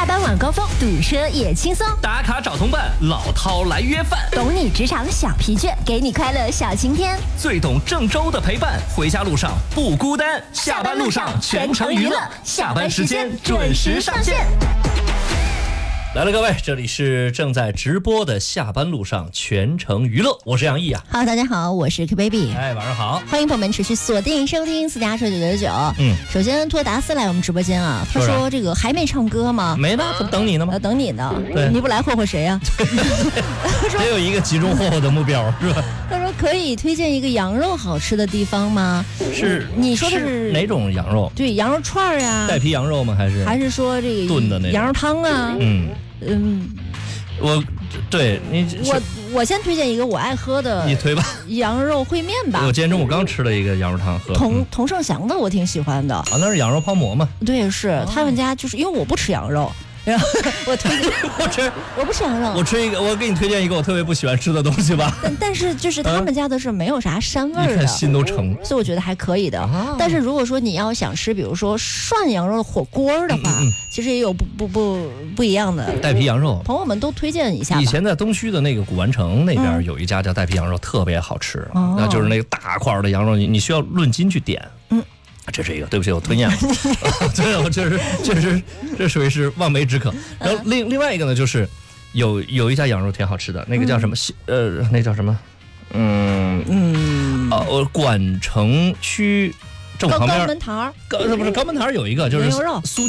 下班晚高峰堵车也轻松， 打卡找同伴，老饕来约饭， 懂你职场小疲倦，给你快乐小晴天， 最懂郑州的陪伴，回家路上不孤单，下班路上全程娱乐，下班时间准时上线。来了，各位，这里是正在直播的下班路上全程娱乐，我是杨毅啊。 Hello， 大家好，我是 Q Baby。 哎，晚上好， 欢迎朋友们持续锁定收听4加9 999。首先托达斯来我们直播间啊，他说这个还没唱歌吗？ 没呢，不等你呢吗？ 等你呢。 对， 你不来霍霍谁呀？ 得有一个集中霍霍的目标，是吧？ 他说可以推荐一个羊肉好吃的地方吗？ 是， 你说的是哪种羊肉？ 对，羊肉串啊， 带皮羊肉吗？还是说这个炖的那种羊肉汤啊？我先推荐一个我爱喝的， 你推吧， 羊肉烩面吧。 我今天中午刚吃了一个羊肉汤，喝同盛祥的，我挺喜欢的。 那是羊肉泡馍吗？ 对，是他们家，就是因为我不吃羊肉。然后我推荐我不吃羊肉， 我吃一个，我给你推荐一个我特别不喜欢吃的东西吧。 但是就是他们家的是没有啥膻味的， 你看心都成， 所以我觉得还可以的。但是如果说你要想吃，比如说涮羊肉火锅的话，其实也有不一样的带皮羊肉， 朋友们都推荐一下吧。 以前在东区的那个古玩城那边有一家叫带皮羊肉，特别好吃，那就是那个大块的羊肉，你需要论斤去点。这是一个，对不起，我吞咽了。对，我确实，这属于是望梅止渴。然后另外一个呢，就是有一家羊肉挺好吃的，那个叫什么？那叫什么？管城区正旁边。 肛门台儿， 不是肛门台有一个就是苏